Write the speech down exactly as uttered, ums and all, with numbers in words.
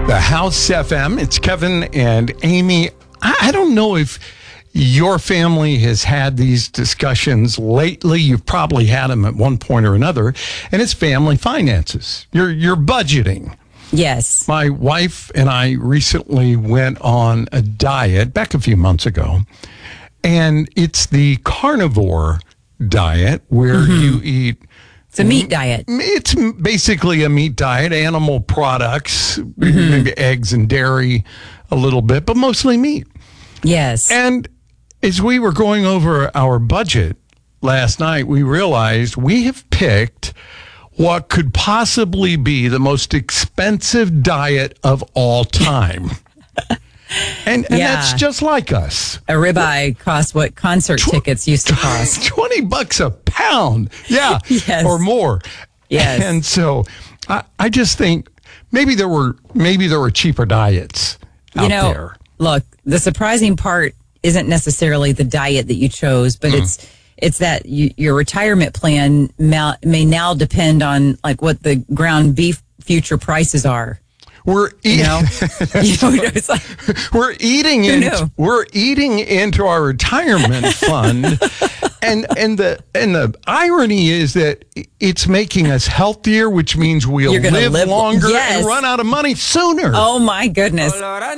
The House F M. It's Kevin and Amy. I, I don't know if your family has had these discussions lately. You've probably had them at one point or another, and it's family finances. You're you're budgeting. Yes. My wife and I recently went on a diet back a few months ago, and it's the carnivore diet where mm-hmm. you eat. It's a meat diet. It's basically a meat diet, animal products, mm-hmm. maybe eggs and dairy a little bit, but mostly meat. Yes. And as we were going over our budget last night, we realized we have picked what could possibly be the most expensive diet of all time. And, and yeah. that's just like us. A ribeye costs what concert Tw- tickets used to cost. twenty bucks a pound. Yeah. Yes. Or more. Yes. And so I, I just think maybe there were maybe there were cheaper diets out you know, there. Look, the surprising part isn't necessarily the diet that you chose, but mm. it's it's that you, your retirement plan may, may now depend on like what the ground beef future prices are. We're eating. You know? you know, it's like, we're eating into we're eating into our retirement fund, and and the and the irony is that it's making us healthier, which means we'll live, live longer yes. and run out of money sooner. Oh my goodness!